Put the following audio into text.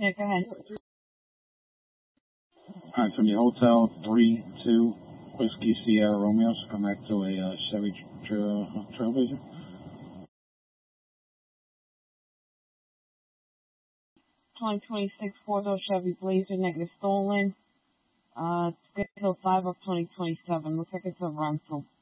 Yeah, go ahead. All right, from your hotel 32 Whiskey Sierra Romeo, so come back to a Chevy Trailblazer. 2026 four-door Chevy Blazer, negative stolen. It's good till 5 of 2027. Looks like it's a rental.